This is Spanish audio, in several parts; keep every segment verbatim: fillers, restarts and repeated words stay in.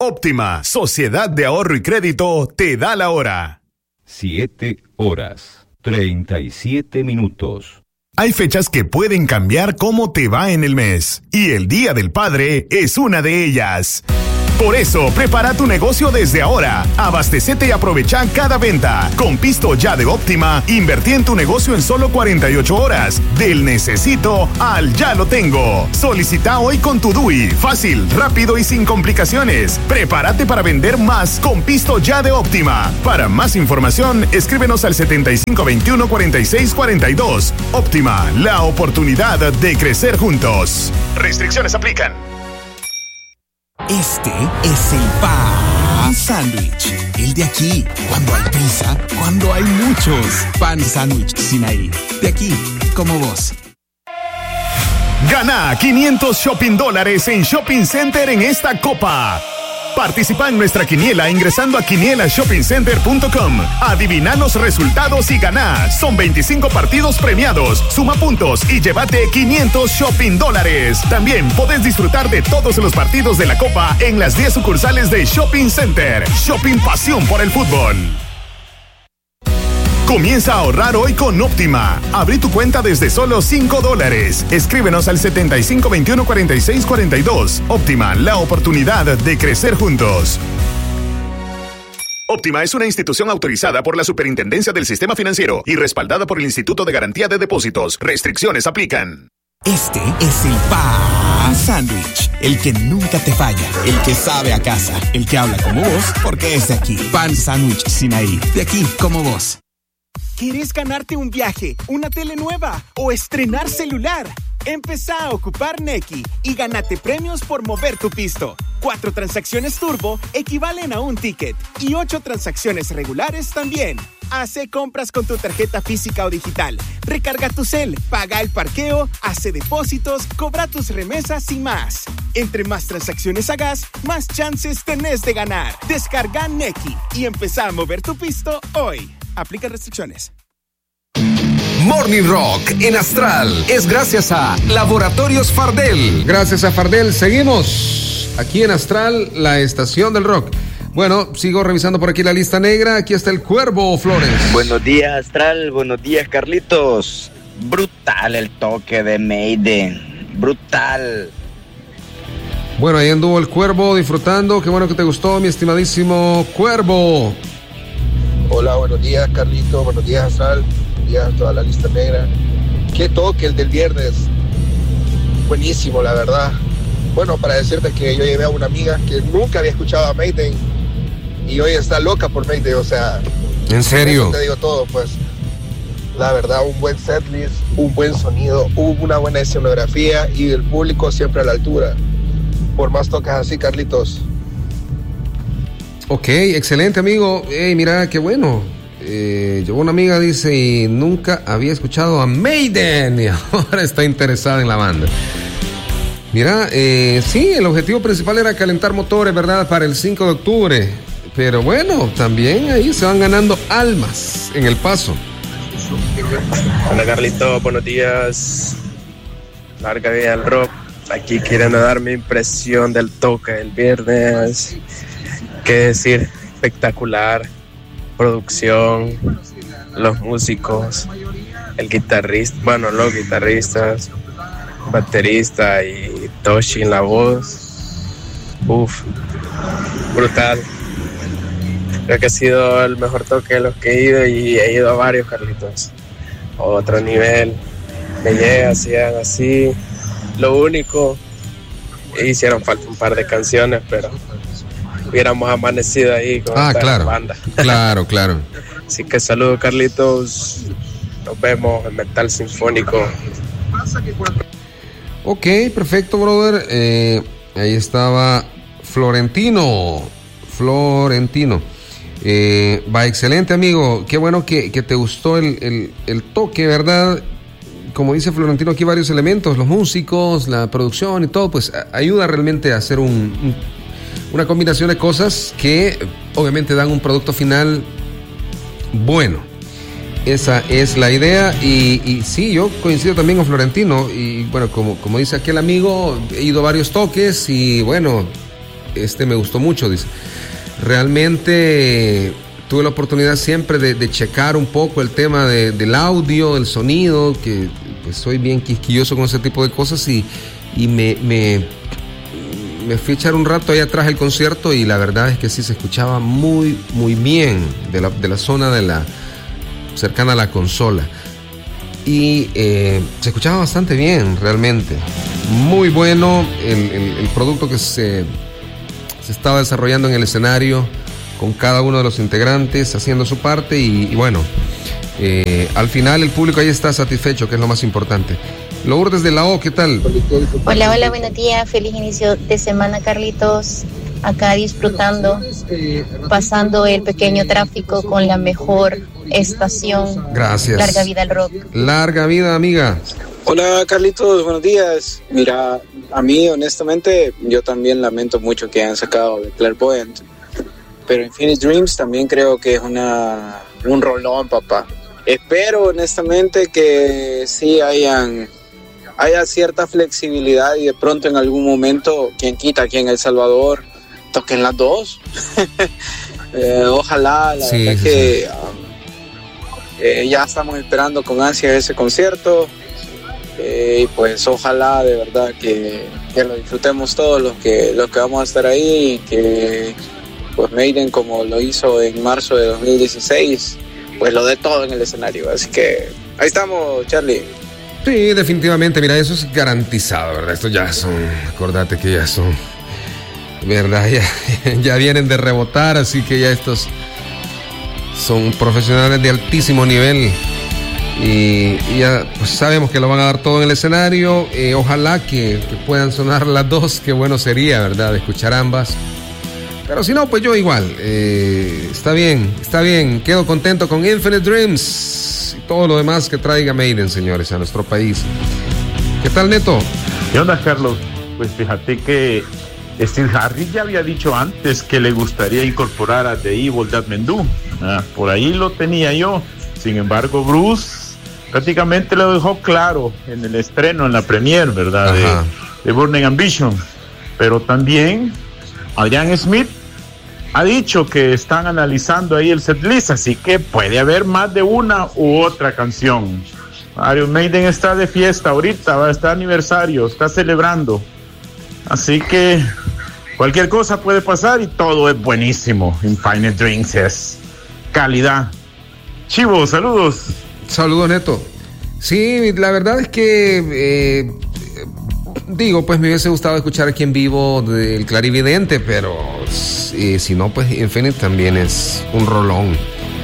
Óptima, Sociedad de Ahorro y Crédito, te da la hora. Siete horas, treinta y siete minutos. Hay fechas que pueden cambiar cómo te va en el mes, y el Día del Padre es una de ellas. Por eso, prepara tu negocio desde ahora. Abastecete y aprovecha cada venta. Con Pisto Ya de Óptima, invertí en tu negocio en solo cuarenta y ocho horas. Del necesito al ya lo tengo. Solicita hoy con tu D U I. Fácil, rápido y sin complicaciones. Prepárate para vender más con Pisto Ya de Óptima. Para más información, escríbenos al setenta y cinco veintiuno cuarenta y seis cuarenta y dos. Óptima, la oportunidad de crecer juntos. Restricciones aplican. Este es el Pan Sándwich, el de aquí, cuando hay prisa, cuando hay muchos. Pan Sándwich Sinaí, de aquí, como vos. Gana quinientos shopping dólares en Shopping Center en esta copa. Participa en nuestra quiniela ingresando a quiniela shopping center punto com. Adivina los resultados y gana. Son veinticinco partidos premiados. Suma puntos y llévate quinientos shopping dólares. También podés disfrutar de todos los partidos de la Copa en las diez sucursales de Shopping Center. Shopping Pasión por el Fútbol. Comienza a ahorrar hoy con Óptima. Abrí tu cuenta desde solo cinco dólares. Escríbenos al setenta y cinco veintiuno cuarenta y seis cuarenta y dos. Óptima, la oportunidad de crecer juntos. Óptima es una institución autorizada por la Superintendencia del Sistema Financiero y respaldada por el Instituto de Garantía de Depósitos. Restricciones aplican. Este es el Pan Sándwich, el que nunca te falla, el que sabe a casa, el que habla como vos porque es de aquí. Pan Sándwich Sinaí, de aquí como vos. ¿Quieres ganarte un viaje, una tele nueva o estrenar celular? Empezá a ocupar Nequi y ganate premios por mover tu pisto. Cuatro transacciones turbo equivalen a un ticket y ocho transacciones regulares también. Hace compras con tu tarjeta física o digital. Recarga tu cel, paga el parqueo, hace depósitos, cobra tus remesas y más. Entre más transacciones hagas, más chances tenés de ganar. Descarga Nequi y empezá a mover tu pisto hoy. Aplica restricciones. Morning Rock en Astral es gracias a Laboratorios Fardel. Gracias a Fardel. Seguimos aquí en Astral, la estación del rock. Bueno, sigo revisando por aquí la lista negra. Aquí está el Cuervo Flores. Buenos días, Astral. Buenos días, Carlitos. Brutal el toque de Maiden. Brutal. Bueno, ahí anduvo el Cuervo disfrutando. Qué bueno que te gustó, mi estimadísimo Cuervo. Hola, buenos días, Carlito. Buenos días, Astral. Buenos días a toda la lista negra. Qué toque el del viernes. Buenísimo, la verdad. Bueno, para decirte que yo llevé a una amiga que nunca había escuchado a Maiden y hoy está loca por Maiden, o sea... ¿En serio? Te digo todo, pues. La verdad, un buen setlist, un buen sonido, una buena escenografía y el público siempre a la altura. Por más toques así, Carlitos. Ok, excelente, amigo. Hey, mira, qué bueno. Eh, llegó una amiga, dice, y nunca había escuchado a Maiden y ahora está interesada en la banda. Mira, eh, sí, el objetivo principal era calentar motores, ¿verdad? Para el cinco de octubre. Pero bueno, también ahí se van ganando almas en el paso. Hola, Carlito, buenos días. Larga vida al rock. Aquí quieren dar mi impresión del toque del viernes. Qué decir, espectacular. Producción, los músicos, el guitarrista, bueno, los guitarristas, baterista y Toshi en la voz. Uf, brutal. Creo que ha sido el mejor toque de los que he ido y he ido a varios, Carlitos. Otro nivel, me llega, hacían así. Lo único, hicieron falta un par de canciones, pero hubiéramos amanecido ahí con ah, esta claro, banda. Claro, claro. Así que saludos, Carlitos. Nos vemos en Metal Sinfónico. Ok, perfecto, brother. Eh, ahí estaba Florentino. Florentino. Eh, va, excelente, amigo. Qué bueno que, que te gustó el, el, el toque, ¿verdad? Como dice Florentino, aquí varios elementos, los músicos, la producción y todo, pues ayuda realmente a hacer un, un, una combinación de cosas que obviamente dan un producto final bueno. Esa es la idea y, y sí, yo coincido también con Florentino y bueno, como, como dice aquel amigo, he ido a varios toques y bueno, este me gustó mucho, dice. Realmente tuve la oportunidad siempre de, de checar un poco el tema de, del audio, del sonido, que pues soy bien quisquilloso con ese tipo de cosas y, y me, me, me fui a echar un rato ahí atrás del concierto y la verdad es que sí se escuchaba muy, muy bien de la, de la zona de la cercana a la consola. Y eh, se escuchaba bastante bien, realmente. Muy bueno el, el, el producto que se, se estaba desarrollando en el escenario, con cada uno de los integrantes haciendo su parte. Y, y bueno, eh, al final el público ahí está satisfecho, que es lo más importante. Lourdes de la O, ¿qué tal? Hola, hola, buenos días. Feliz inicio de semana, Carlitos. Acá disfrutando, pasando el pequeño tráfico con la mejor estación. Gracias. Larga vida al rock. Larga vida, amiga. Hola, Carlitos, buenos días. Mira, a mí honestamente yo también lamento mucho que hayan sacado de Clairvoyant, pero Infinite Dreams también creo que es una un rolón, papá. Espero honestamente que sí hayan haya cierta flexibilidad y de pronto en algún momento, quien quita aquí en El Salvador, toquen las dos. eh, ojalá, la sí, verdad sí, que sí. Um, eh, ya estamos esperando con ansias ese concierto. Eh, y pues ojalá de verdad que, que lo disfrutemos todos los que, los que vamos a estar ahí y que pues Maiden, como lo hizo en marzo de dos mil dieciséis, pues lo dé todo en el escenario. Así que ahí estamos, Charlie. Sí, definitivamente, mira, eso es garantizado, ¿verdad? Estos ya son, acordate que ya son, ¿verdad? Ya, ya vienen de rebotar, así que ya estos son profesionales de altísimo nivel. Y, y ya pues sabemos que lo van a dar todo en el escenario. Eh, ojalá que, que puedan sonar las dos. Qué bueno sería, ¿verdad? De escuchar ambas. Pero si no, pues yo igual. Eh, está bien, está bien. Quedo contento con Infinite Dreams y todo lo demás que traiga Maiden, señores, a nuestro país. ¿Qué tal, Neto? ¿Qué onda, Carlos? Pues fíjate que Steve Harris ya había dicho antes que le gustaría incorporar a The Evil That Men Do. Ah, por ahí lo tenía yo. Sin embargo, Bruce prácticamente lo dejó claro en el estreno, en la premiere, ¿verdad? De, de Burning Ambition. Pero también Adrian Smith ha dicho que están analizando ahí el setlist, así que puede haber más de una u otra canción. Iron Maiden está de fiesta ahorita, va a estar aniversario, está celebrando. Así que cualquier cosa puede pasar y todo es buenísimo. Infinite Dreams es calidad. Chivo, saludos. Saludos, Neto. Sí, la verdad es que eh, digo, pues me hubiese gustado escuchar aquí en vivo del Clarividente, pero eh, si no, pues Infinite también es un rolón.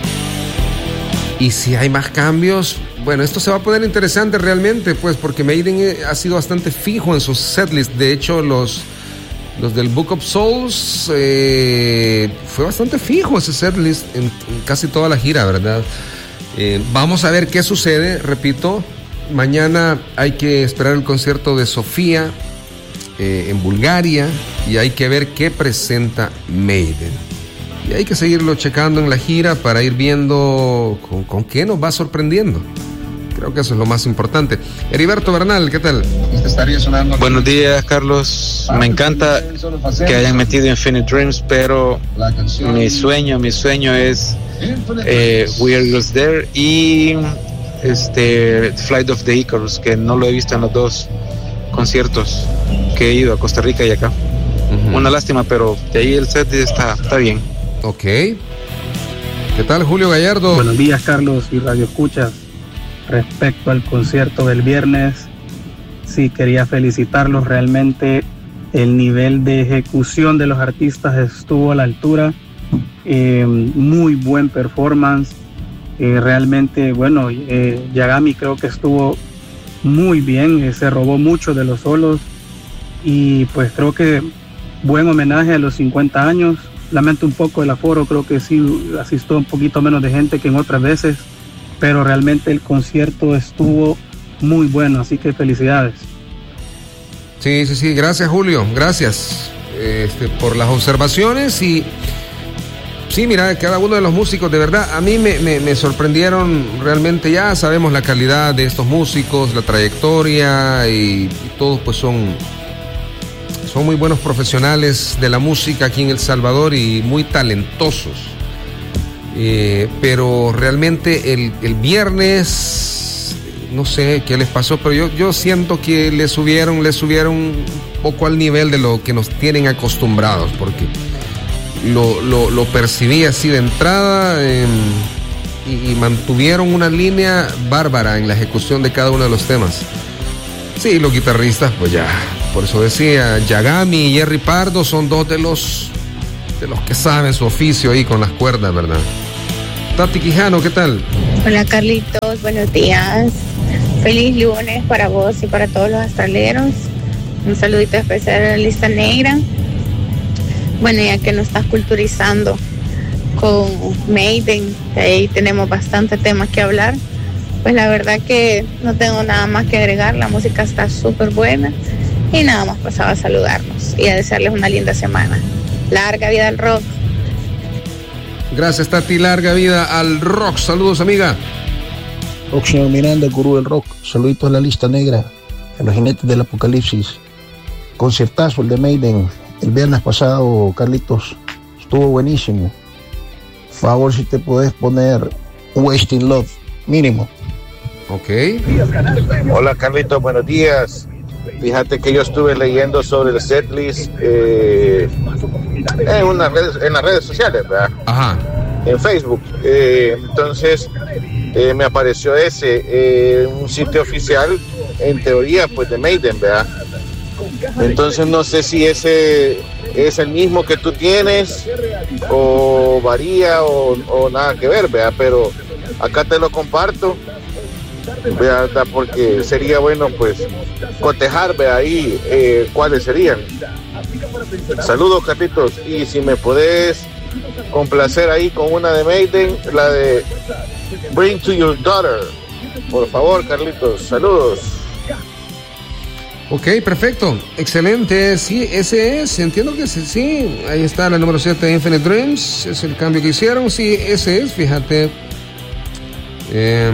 Y si hay más cambios, bueno, esto se va a poner interesante realmente, pues, porque Maiden ha sido bastante fijo en sus setlist. De hecho, los los del Book of Souls eh, fue bastante fijo ese setlist en, en casi toda la gira, ¿verdad? Eh, vamos a ver qué sucede. Repito, mañana hay que esperar el concierto de Sofía eh, en Bulgaria y hay que ver qué presenta Maiden. Y hay que seguirlo checando en la gira para ir viendo con, con qué nos va sorprendiendo. Creo que eso es lo más importante. Heriberto Bernal, ¿qué tal? Buenos días, Carlos. Me encanta que hayan metido Infinite Dreams, pero mi sueño, mi sueño es eh, We Are Just There y este Flight of the Icarus, que no lo he visto en los dos conciertos que he ido a Costa Rica y acá. Uh-huh. Una lástima, pero de ahí el set está, está bien. Ok. ¿Qué tal, Julio Gallardo? Buenos días, Carlos y Radio Escuchas. Respecto al concierto del viernes, sí quería felicitarlos. Realmente el nivel de ejecución de los artistas estuvo a la altura. Eh, muy buen performance. Eh, realmente, bueno, eh, Yagami creo que estuvo muy bien. Eh, se robó mucho de los solos. Y pues creo que buen homenaje a los cincuenta años. Lamento un poco el aforo, creo que sí asistió un poquito menos de gente que en otras veces, pero realmente el concierto estuvo muy bueno, así que felicidades. Sí, sí, sí, gracias, Julio, gracias este, por las observaciones. Y sí, mira, cada uno de los músicos, de verdad, a mí me, me, me sorprendieron realmente. Ya sabemos la calidad de estos músicos, la trayectoria y, y todos pues son, son muy buenos profesionales de la música aquí en El Salvador y muy talentosos. Eh, pero realmente el, el viernes, no sé qué les pasó, pero yo, yo siento que le subieron, le subieron un poco al nivel de lo que nos tienen acostumbrados, porque lo, lo, lo percibí así de entrada eh, y, y mantuvieron una línea bárbara en la ejecución de cada uno de los temas. Sí, los guitarristas, pues ya, por eso decía, Yagami y Jerry Pardo son dos de los de los que saben su oficio ahí con las cuerdas, ¿verdad? Tati Quijano, ¿qué tal? Hola Carlitos, buenos días. Feliz lunes para vos y para todos los astraleros. Un saludito especial a la lista negra. Bueno, ya que nos estás culturizando con Maiden, que ahí tenemos bastante temas que hablar, pues la verdad que no tengo nada más que agregar. La música está súper buena y nada más pasaba a saludarnos y a desearles una linda semana. Larga vida al rock. Gracias, Tati, larga vida al rock. Saludos, amiga. Próximo Miranda, el gurú del rock. Saluditos a la lista negra, a los jinetes del apocalipsis. Concertazo el de Maiden el viernes pasado, Carlitos. Estuvo buenísimo. Favor, si te puedes poner Wasting Love, mínimo. Ok. Hola Carlitos, buenos días. Fíjate que yo estuve leyendo sobre el setlist eh, en, una red, en las redes sociales, ¿verdad? Ajá. En Facebook. Eh, entonces eh, me apareció ese, eh, un sitio oficial, en teoría, pues de Maiden, ¿verdad? Entonces no sé si ese es el mismo que tú tienes o varía o, o nada que ver, ¿verdad? Pero acá te lo comparto, ¿verdad? Porque sería bueno pues cotejar, ¿verdad? Ahí eh, cuáles serían. Saludos, Carlitos, y si me podés complacer ahí con una de Maiden, la de Bring to Your Daughter, por favor, Carlitos. Saludos. Ok, perfecto, excelente, sí, ese es, entiendo que ese, sí, ahí está la número siete, Infinite Dreams, es el cambio que hicieron, sí, ese es, fíjate. eh,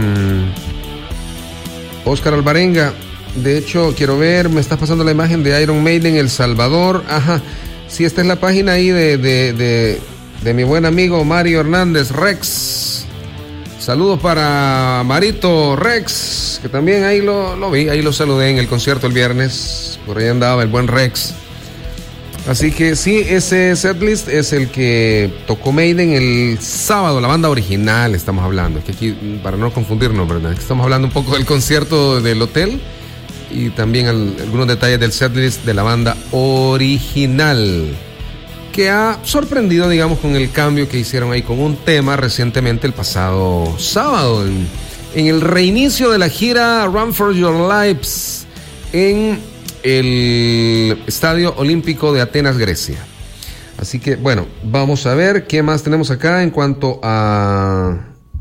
Oscar Alvarenga, de hecho, quiero ver, me estás pasando la imagen de Iron Maiden El Salvador, ajá, sí, esta es la página ahí de, de, de, de mi buen amigo Mario Hernández, Rex. Saludos para Marito Rex, que también ahí lo, lo vi, ahí lo saludé en el concierto el viernes, por ahí andaba el buen Rex. Así que sí, ese setlist es el que tocó Maiden el sábado, la banda original estamos hablando, es que aquí, para no confundirnos, ¿verdad? Estamos hablando un poco del concierto del hotel y también al, algunos detalles del setlist de la banda original, que ha sorprendido, digamos, con el cambio que hicieron ahí con un tema recientemente el pasado sábado, en, en el reinicio de la gira Run for Your Lives en el Estadio Olímpico de Atenas, Grecia. Así que, bueno, vamos a ver qué más tenemos acá en cuanto a,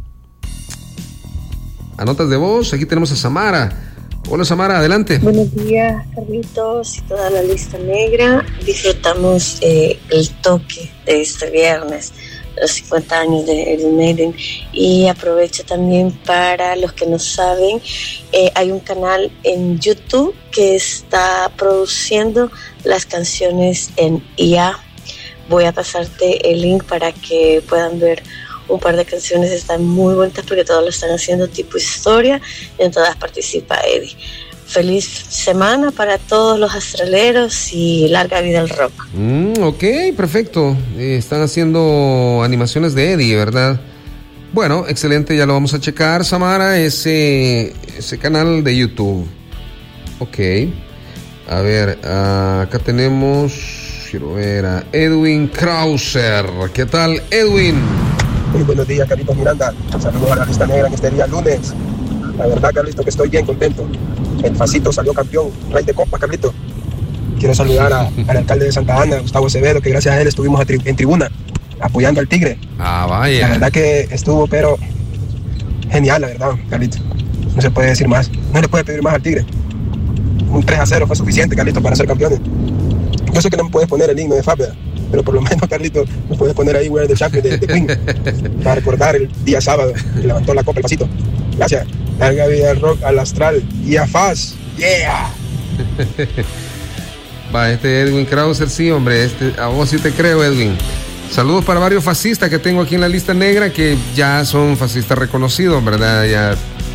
a notas de voz. Aquí tenemos a Samara. Hola Samara, adelante. Buenos días, Carlitos y toda la lista negra. Disfrutamos eh, el toque de este viernes, los cincuenta años de Iron Maiden, y aprovecho también para los que no saben, eh, hay un canal en YouTube que está produciendo las canciones en I A. Voy a pasarte el link para que puedan ver un par de canciones, están muy bonitas porque todas lo están haciendo tipo historia y en todas participa Eddie. Feliz semana para todos los astraleros y larga vida al rock. Mm, ok, perfecto. Eh, están haciendo animaciones de Eddie, ¿verdad? Bueno, excelente, ya lo vamos a checar, Samara, ese, ese canal de YouTube. Ok. A ver, uh, acá tenemos, quiero ver a Edwin Krauser. ¿Qué tal, Edwin? Muy buenos días, Carlitos Miranda. Saludos a la lista negra en este día lunes. La verdad, Carlitos, que estoy bien contento. El Facito salió campeón, rey de copa, Carlitos. Quiero saludar a, al alcalde de Santa Ana, Gustavo Acevedo, que gracias a él estuvimos a tri- en tribuna apoyando al Tigre. Ah, vaya. La verdad que estuvo, pero genial, la verdad, Carlitos. No se puede decir más. No le puede pedir más al Tigre. Un tres a cero fue suficiente, Carlitos, para ser campeones. Yo sé que no me puedes poner el himno de Fab, pero por lo menos, Carlitos, me puedes poner ahí We're the Champions de, de Queen para recordar el día sábado que levantó la copa el Pasito. Gracias. Larga vida al rock, al astral y a Faz. Yeah. Va, este Edwin Krauser, sí, hombre, este, a vos sí te creo, Edwin. Saludos para varios fascistas que tengo aquí en la lista negra que ya son fascistas reconocidos, ¿verdad? Ya.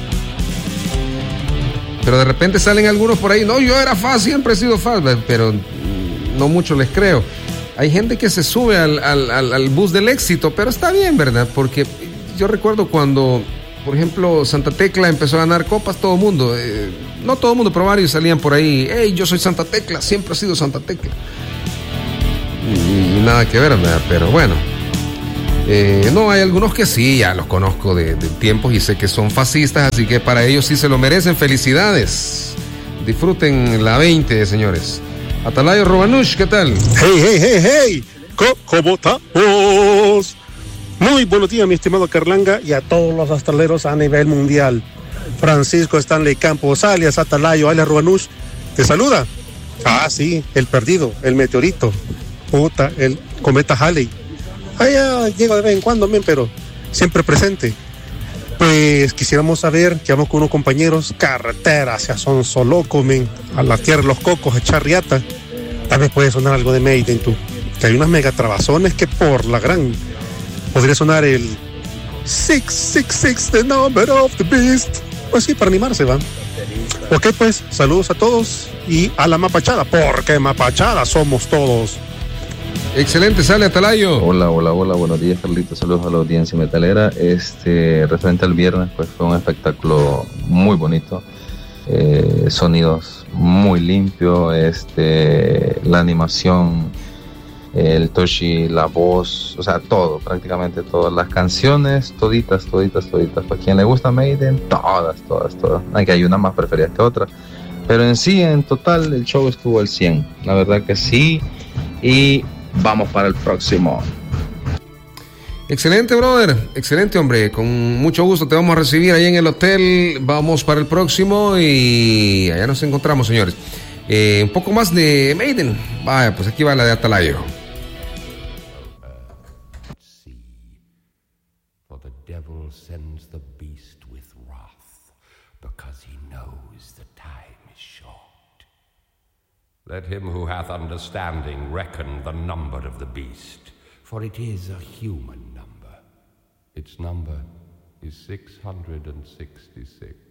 Pero de repente salen algunos por ahí, no, yo era faz, siempre he sido faz, pero no mucho les creo. Hay gente que se sube al, al, al, al bus del éxito, pero está bien, ¿verdad? Porque yo recuerdo cuando, por ejemplo, Santa Tecla empezó a ganar copas, todo el mundo, eh, no todo el mundo, pero varios salían por ahí, hey, yo soy Santa Tecla, siempre he sido Santa Tecla. Y, y nada que ver, ¿verdad? Pero bueno. Eh, no, hay algunos que sí, ya los conozco de, de tiempos y sé que son fascistas, así que para ellos sí se lo merecen. Felicidades. Disfruten la veinte, señores. Atalayo Robanush, ¿qué tal? Hey, hey, hey, hey. ¿Cómo estamos? Muy buenos días, mi estimado Carlanga, y a todos los astraleros a nivel mundial. Francisco Stanley Campos, alias Atalayo, alias Robanush, te saluda. Ah, sí, el perdido, el meteorito, puta, el cometa Halley. Ah, llego de vez en cuando, men, pero siempre presente. Pues quisiéramos saber, que vamos con unos compañeros, carretera hacia Sonsoloco, men, a la tierra de los cocos, a echar riata. Tal vez puede sonar algo de Maiden, tú. Que hay unas mega trabazones que por la gran... Podría sonar el... Six, six, six, the number of the beast. Pues sí, para animarse, va. Ok, pues, saludos a todos y a la mapachada, porque mapachada somos todos. Excelente, sale Atalayo. Hola, hola, hola, buenos días, Carlitos, saludos a la audiencia metalera. Este, referente al viernes, pues fue un espectáculo muy bonito, eh, sonidos muy limpios, este, la animación, el Toshi, la voz, o sea, todo, prácticamente todas las canciones, toditas, toditas, toditas. Para quien le gusta Maiden, todas, todas, todas. Aunque hay una más preferida que otra, pero en sí, en total, el show estuvo al cien, la verdad que sí, y vamos para el próximo. Excelente, brother. Excelente, hombre. Con mucho gusto te vamos a recibir ahí en el hotel. Vamos para el próximo y allá nos encontramos, señores. Eh, un poco más de Maiden. Vaya, pues aquí va la de Atalayo. For the devil sends the beast with wrath, because he knows the time is short. Let him who hath understanding reckon the number of the beast, for it is a human number. Its number is six hundred sixty-six.